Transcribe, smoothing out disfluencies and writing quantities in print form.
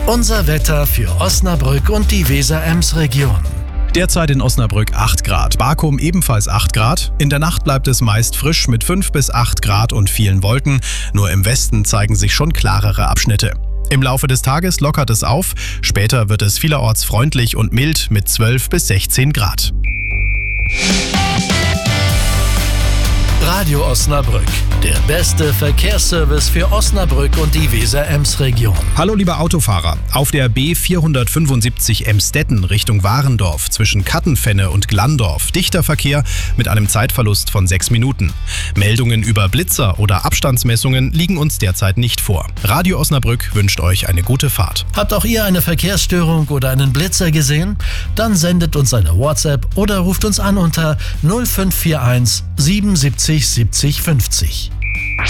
Unser Wetter für Osnabrück und die Weser-Ems-Region. Derzeit in Osnabrück 8 Grad, Barkum ebenfalls 8 Grad. In der Nacht bleibt es meist frisch mit 5 bis 8 Grad und vielen Wolken. Nur im Westen zeigen sich schon klarere Abschnitte. Im Laufe des Tages lockert es auf. Später wird es vielerorts freundlich und mild mit 12 bis 16 Grad. Radio Osnabrück, der beste Verkehrsservice für Osnabrück und die Weser-Ems-Region. Hallo liebe Autofahrer, auf der B475 Emstetten Richtung Warendorf zwischen Kattenfenne und Glandorf dichter Verkehr mit einem Zeitverlust von 6 Minuten. Meldungen über Blitzer oder Abstandsmessungen liegen uns derzeit nicht vor. Radio Osnabrück wünscht euch eine gute Fahrt. Habt auch ihr eine Verkehrsstörung oder einen Blitzer gesehen? Dann sendet uns eine WhatsApp oder ruft uns an unter 0541 77 70 50.